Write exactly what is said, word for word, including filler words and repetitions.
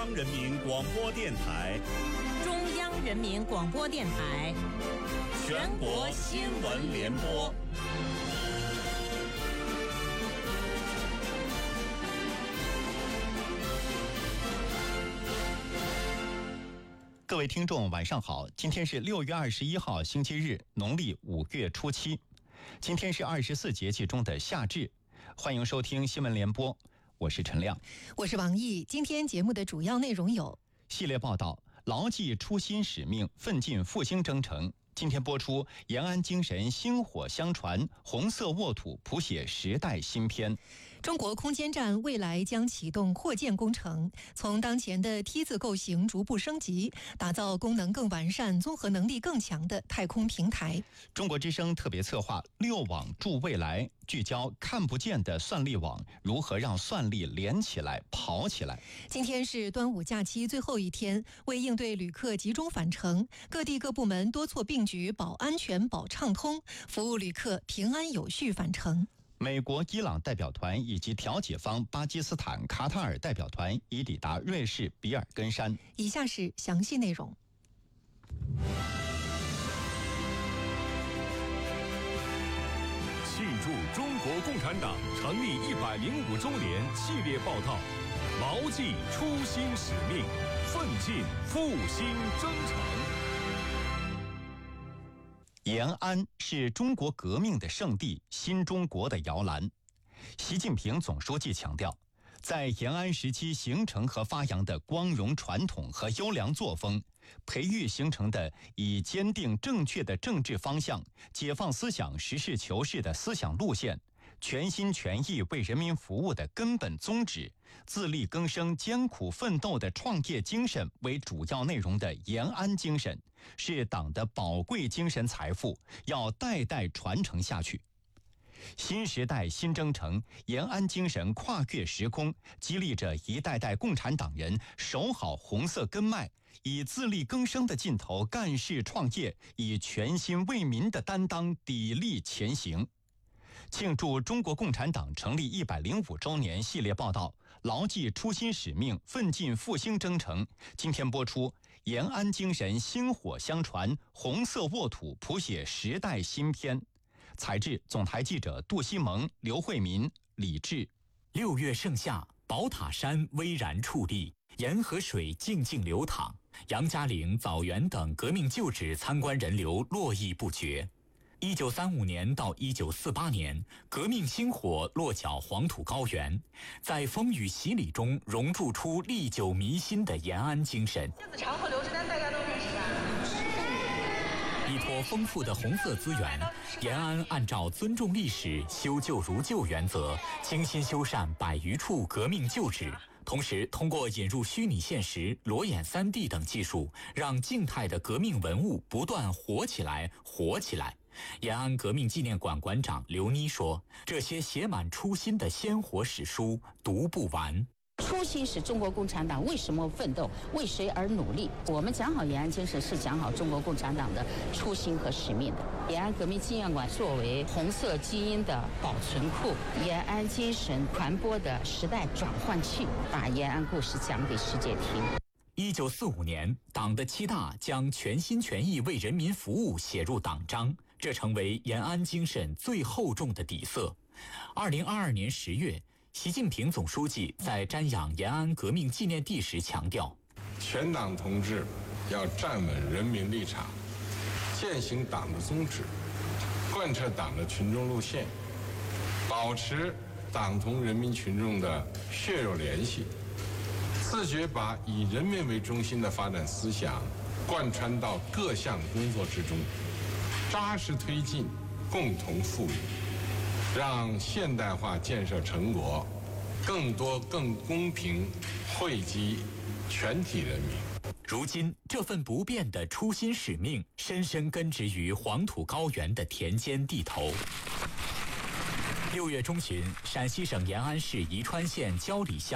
央人民广播电台， 中央人民广播电台， 全国新闻联播。 各位听众晚上好，今天是六月二十一号星期日，农历五月初七，今天是二十四节气中的夏至，欢迎收听新闻联播，我是陈亮， 我是王毅。今天节目的主要内容有： 系列报道，牢记初心使命，奋进复兴征程。今天播出延安精神薪火相传，红色沃土谱写时代新篇。 中国空间站未来将启动扩建工程，从当前的梯字构型逐步升级，打造功能更完善、综合能力更强的太空平台。 中国之声特别策划六网助未来，聚焦看不见的算力网如何让算力连起来、跑起来。 今天是端午假期最后一天，为应对旅客集中返程，各地各部门多措并举，保安全、保畅通，服务旅客平安有序返程。 美国、伊朗代表团以及调解方巴基斯坦、卡塔尔代表团已抵达瑞士比尔根山。 以下是详细内容。 庆祝中国共产党成立一百零五周年系列报道，牢记初心使命，奋进复兴征程。 延安是中国革命的圣地，新中国的摇篮。习近平总书记强调，在延安时期形成和发扬的光荣传统和优良作风，培育形成的以坚定正确的政治方向、解放思想、实事求是的思想路线，全心全意为人民服务的根本宗旨，自力更生、艰苦奋斗的创业精神为主要内容的延安精神，是党的宝贵精神财富，要代代传承下去。新时代新征程，延安精神跨越时空，激励着一代代共产党人守好红色根脉，以自力更生的劲头干事创业，以全心为民的担当砥砺前行。庆祝中国共产党成立一百零五周年系列报道，牢记初心使命，奋进复兴征程。今天播出延安精神薪火相传，红色沃土谱写时代新篇。采制总台记者杜西蒙、刘慧民、李志。 六月盛夏，宝塔山巍然矗立，沿河水静静流淌，杨家岭、枣园等革命旧址参观人流络绎不绝。一九三五年到一九四八年，革命星火落脚黄土高原，在风雨洗礼中熔铸出历久弥新的延安精神。 杏子长河流之丹大家都认识吧？ 依托丰富的红色资源，延安按照尊重历史、修旧如旧原则，精心修缮百余处革命旧址，同时通过引入虚拟现实、裸眼 三 D 等技术，让静态的革命文物不断活起来、活起来。延安革命纪念馆馆长刘妮说：“这些写满初心的鲜活史书读不完。” 初心是中国共产党为什么奋斗，为谁而努力。我们讲好延安精神，是讲好中国共产党的初心和使命的。延安革命纪念馆作为红色基因的保存库，延安精神传播的时代转换器，把延安故事讲给世界听。 一九四五年，党的七大将全心全意为人民服务写入党章，这成为延安精神最厚重的底色。二零二二年十月，习近平总书记在瞻仰延安革命纪念地时强调， 全党同志要站稳人民立场，践行党的宗旨，贯彻党的群众路线，保持党同人民群众的血肉联系，自觉把以人民为中心的发展思想贯穿到各项工作之中，扎实推进共同富裕，让现代化建设成果更多更公平惠及全体人民。 如今，这份不变的初心使命深深根植于黄土高原的田间地头。六月中旬，陕西省延安市宜川县焦里乡